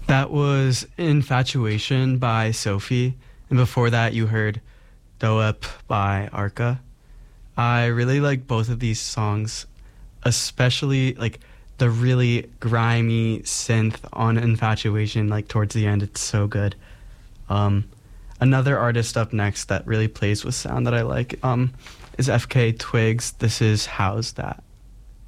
That was Infatuation by Sophie, and before that you heard Doep by Arca. I really like both of these songs, especially like the really grimy synth on Infatuation, like towards the end. It's so good. Um, Another artist up next that really plays with sound that I like is FK Twigs. This is How's That.